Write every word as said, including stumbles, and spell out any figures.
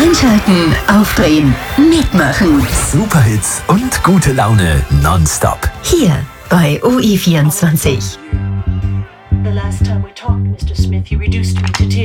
Einschalten, aufdrehen, mitmachen. Superhits und gute Laune nonstop. Hier bei O I vierundzwanzig. The last time we talked, Mister Smith, you reduced me to tears.